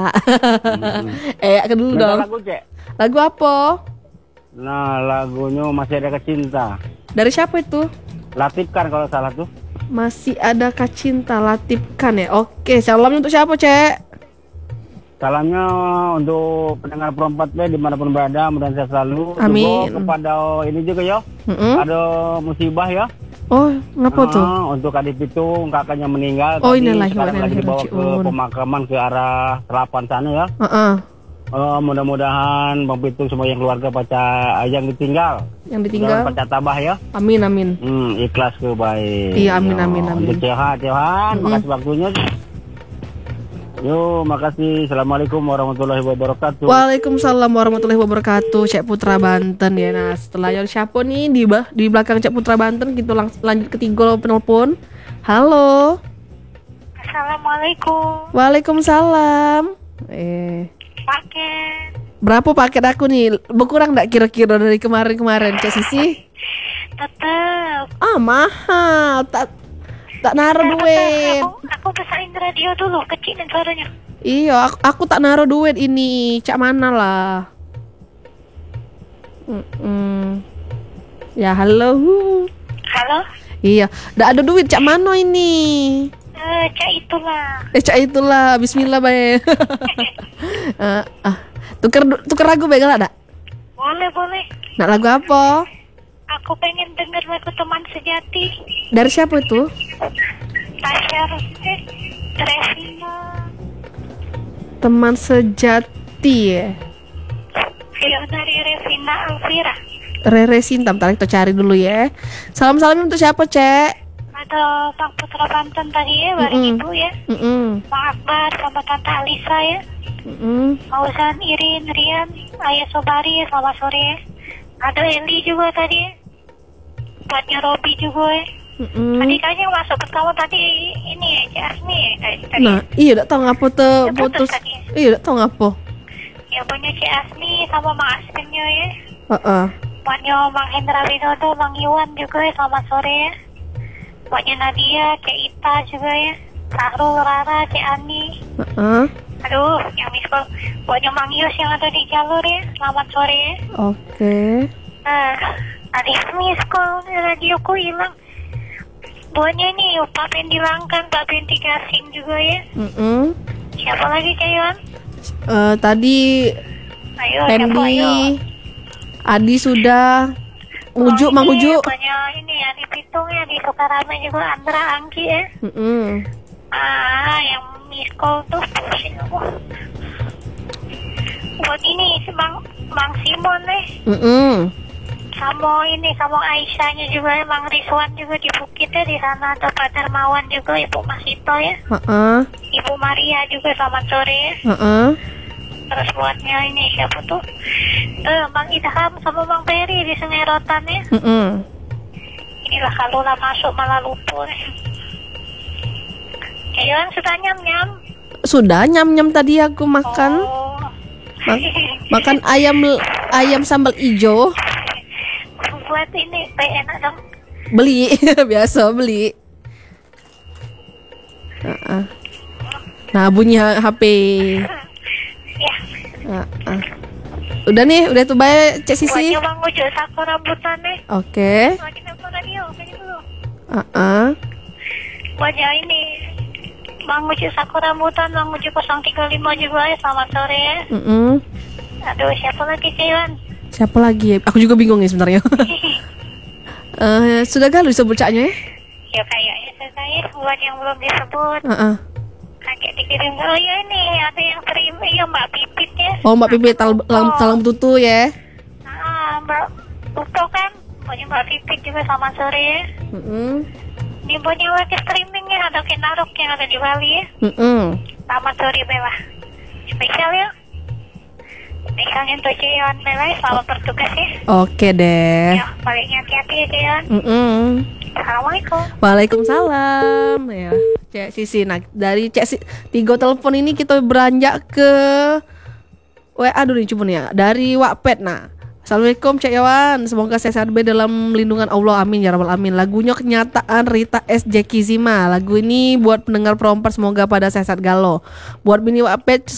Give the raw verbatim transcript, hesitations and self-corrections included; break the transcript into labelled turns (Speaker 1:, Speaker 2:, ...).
Speaker 1: Hmm. eh, ke dulu
Speaker 2: Minta
Speaker 1: dong.
Speaker 2: lagu, Cek.
Speaker 1: Lagu apa?
Speaker 2: Nah, lagunya Masih Ada Cinta.
Speaker 1: Dari siapa itu?
Speaker 2: Latif kan kalau salah tuh.
Speaker 1: Masih Adakah Cinta, Latif Kan ya. Oke, salam untuk siapa, Cek?
Speaker 2: Salamnya untuk pendengar Pro empat B dimanapun berada, mudah-mudahan sehat selalu.
Speaker 1: Amin.
Speaker 2: Juga kepada ini juga ya,
Speaker 1: Mm-mm.
Speaker 2: ada musibah ya.
Speaker 1: Oh, ngapa
Speaker 2: Ah,
Speaker 1: tuh?
Speaker 2: Untuk Adip itu kakaknya meninggal.
Speaker 1: Oh,
Speaker 2: tadi,
Speaker 1: innalillahi wa
Speaker 2: sekarang
Speaker 1: inna
Speaker 2: lagi
Speaker 1: ilaihi
Speaker 2: dibawa ke
Speaker 1: raji'un.
Speaker 2: pemakaman ke arah Serapan sana ya.
Speaker 1: Heeh.
Speaker 2: Oh, mudah-mudahan Bang Pitung semua yang keluarga baca yang ditinggal.
Speaker 1: Yang ditinggal.
Speaker 2: Baca tabah ya.
Speaker 1: Amin amin.
Speaker 2: Hmm, ikhlas ke baik.
Speaker 1: Iya, amin,
Speaker 2: Yo,
Speaker 1: amin, amin.
Speaker 2: Untuk sehat, Johan.
Speaker 1: Mm-mm.
Speaker 2: Makasih waktunya. Yo, makasih. Assalamualaikum warahmatullahi wabarakatuh.
Speaker 1: Waalaikumsalam warahmatullahi wabarakatuh. Cek Putra Banten ya. Nah, setelah yang siapa nih di bah di belakang Cek Putra Banten gitu langsung lanjut ke tiga penelpon. Halo.
Speaker 3: Assalamualaikum.
Speaker 1: Waalaikumsalam. Eh,
Speaker 3: Paket.
Speaker 1: berapa paket aku nih? Berkurang enggak kira-kira dari kemarin-kemarin, Cek Sisi?
Speaker 3: Tetep.
Speaker 1: Ah, mahal. Tak tak naruh
Speaker 3: Bentar,
Speaker 1: duit.
Speaker 3: Aku, aku pesain radio dulu, kecilin suaranya.
Speaker 1: Iya, aku, aku tak naruh duit ini. Cak mana lah? Mm-mm. Ya halo.
Speaker 3: Halo?
Speaker 1: Iya, ndak ada duit. Cak mana ini?
Speaker 3: Eh, cak itulah.
Speaker 1: Eh, cak itulah. Bismillah bae. Ah, ah. Tuker du- tuker lagu bae galak dak?
Speaker 3: Boleh, boleh.
Speaker 1: Nak lagu apa?
Speaker 3: Aku pengen denger lagu Teman Sejati.
Speaker 1: Dari siapa itu?
Speaker 3: Tasya eh, Revina.
Speaker 1: Teman Sejati ya.
Speaker 3: Ayo dari Revina Alvira.
Speaker 1: Rere Sinta, bentar kita cari dulu ya. Salam-salam untuk siapa, Cek?
Speaker 3: Ada Bang Putra Banten tadi ya, bareng
Speaker 1: Mm-mm.
Speaker 3: ibu ya.
Speaker 1: Mm-mm.
Speaker 3: Bang Akbar sama Tante Alisa ya.
Speaker 1: Mm-mm.
Speaker 3: Fauzan, Irin, Rian, Ayah Sobari, selamat sore ya. Ada Eli juga tadi ya. Buatnya Robi juga ya.
Speaker 1: Mm-mm.
Speaker 3: Tadi kayaknya masuk pertama tadi ini ya, Cik Asmi ya kayak tadi.
Speaker 1: Nah, iya dak tahu ngapa te
Speaker 3: Ya, putus
Speaker 1: putus.
Speaker 3: tadi.
Speaker 1: Iya dak tahu ngapa.
Speaker 3: Ya punya Cik Asmi sama Mang Asminnya ya.
Speaker 1: Heeh.
Speaker 3: Buatnya Mang Hendra Widodo, Mang Iwan juga ya, selamat sore ya. Buatnya Nadia, Cik Ita juga ya. Sahrul, Rara, Cik Ani.
Speaker 1: Heeh.
Speaker 3: Aduh, yang miss call. Buatnya Mang Yus yang ada di jalur ya, selamat sore ya.
Speaker 1: Oke.
Speaker 3: Nah, tadi miss call, radioku hilang. Buatnya ini Pak Pendi Langkan, Pak Pendi Gasing juga ya.
Speaker 1: Mm-mm.
Speaker 3: Siapa lagi Cayon?
Speaker 1: Eh, tadi
Speaker 3: Ayo, siapa ayo?
Speaker 1: Pendi, Adi sudah, Ujuk,
Speaker 3: Oh,
Speaker 1: Mang
Speaker 3: ini
Speaker 1: Ujuk.
Speaker 3: Banyak ini ya, di Pitung ya, di Sukarame juga Andra Angki ya.
Speaker 1: Mm-mm.
Speaker 3: Ah, yang miss call tuh pusing aku. Buat ini si Bang, Bang Simon nih.
Speaker 1: Mm-mm.
Speaker 3: Sama ini, sama Aisyahnya juga ya, Bang Rizwan juga di Bukit ya, di sana ada Pak Darmawan juga, Ibu Masito ya.
Speaker 1: Heeh.
Speaker 3: Ibu Maria juga selamat sore ya.
Speaker 1: Heeh.
Speaker 3: Terus buatnya ini siapa tuh? Eh, Bang Idham sama Bang Peri di Sungai Rotan ya.
Speaker 1: Mm-mm.
Speaker 3: Inilah kalau lah masuk malah lupa nih. Ayoan sudah nyam-nyam.
Speaker 1: Sudah nyam-nyam tadi aku makan.
Speaker 3: Oh.
Speaker 1: Ma- makan ayam ayam sambal ijo.
Speaker 3: Buat ini P enak dong.
Speaker 1: Beli, biasa beli. Heeh. Nah, bunyi H P.
Speaker 3: Ya.
Speaker 1: Heeh. Udah nih, udah tuh bae Cek Sisi.
Speaker 3: Buatnya Bang Ujo Sakura rambutan nih.
Speaker 1: Oke.
Speaker 3: Lagi nelfon radio, kayak dulu.
Speaker 1: Heeh.
Speaker 3: Buatnya ini Bang Ujo Sakura rambutan, Bang Ujo nol tiga lima juga ya, selamat sore ya.
Speaker 1: Mm-mm.
Speaker 3: Aduh, siapa lagi Cayon?
Speaker 1: Siapa lagi? Aku juga bingung nih sebenarnya. Eh, sudah galau disebut caknya ya?
Speaker 3: Ya kayaknya saya buat yang belum disebut.
Speaker 1: Heeh.
Speaker 3: Kakek dikirim. Oh ya ini ada yang terima ya Mbak Pipit ya.
Speaker 1: Oh, Mbak Pipit tal talam, talam tutu ya.
Speaker 3: Ah, Mbak Uto kan. Punya Mbak Pipit juga sama sore ya.
Speaker 1: Heeh.
Speaker 3: Ini punya lagi streaming ya, ada Kenarok yang ada di Bali ya.
Speaker 1: Heeh.
Speaker 3: Selamat sore Bella. Spesial ya. Spesialnya untuk Cion Bella, selamat bertugas ya.
Speaker 1: Oke deh.
Speaker 3: Ya, baliknya hati-hati ya Cion.
Speaker 1: Heeh.
Speaker 3: Assalamualaikum.
Speaker 1: Waalaikumsalam ya. Cek Sisi. Nah, dari Cek si tiga telepon ini kita beranjak ke W A dulu nih coba nih ya. Dari Wattpad. Nah, Assalamualaikum Cek Yawan. Semoga sehat be dalam lindungan Allah. Amin ya rabbal alamin. Lagunya Kenyataan Rita S. Jackie Zima. Lagu ini buat pendengar perompak semoga pada sehat galau. Buat bini Wattpad